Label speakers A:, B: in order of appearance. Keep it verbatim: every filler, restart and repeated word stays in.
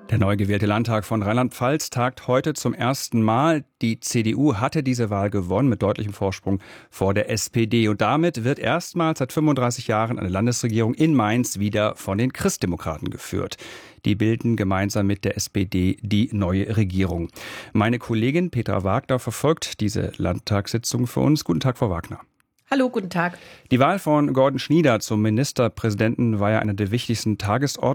A: Der neu gewählte Landtag von Rheinland-Pfalz tagt heute zum ersten Mal. Die C D U hatte diese Wahl gewonnen mit deutlichem Vorsprung vor der S P D. Und damit wird erstmals seit fünfunddreißig Jahren eine Landesregierung in Mainz wieder von den Christdemokraten geführt. Die bilden gemeinsam mit der S P D die neue Regierung. Meine Kollegin Petra Wagner verfolgt diese Landtagssitzung für uns. Guten Tag, Frau Wagner.
B: Hallo, guten Tag.
A: Die Wahl von Gordon Schnieder zum Ministerpräsidenten war ja eine der wichtigsten Tagesordnungen